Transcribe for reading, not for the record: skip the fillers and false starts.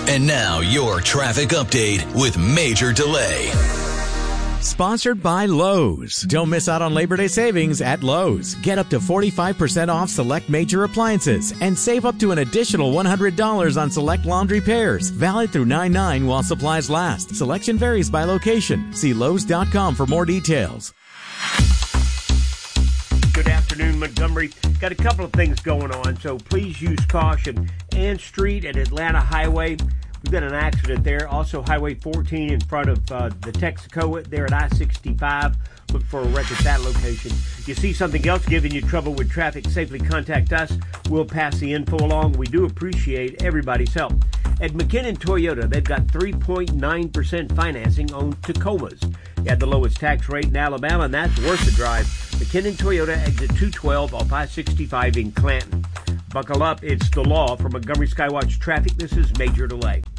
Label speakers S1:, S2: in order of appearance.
S1: And now your traffic update with Major Delay.
S2: Sponsored by Lowe's. Don't miss out on Labor Day savings at Lowe's. Get up to 45% off select major appliances and save up to an additional $100 on select laundry pairs. Valid through 9/9 while supplies last. Selection varies by location. See Lowe's.com for more details.
S3: Good afternoon, Montgomery. Got a couple of things going on, so please use caution. Ann Street at Atlanta Highway. We've got an accident there. Also, Highway 14 in front of the Texaco there at I-65. Look for a wreck at that location. You see something else giving you trouble with traffic, safely contact us. We'll pass the info along. We do appreciate everybody's help. At McKinnon Toyota, they've got 3.9% financing on Tacomas. You have the lowest tax rate in Alabama, and that's worth the drive. McKinnon Toyota, exit 212 off I-65 in Clanton. Buckle up, it's the law. For Montgomery Skywatch Traffic, this is Major Delay.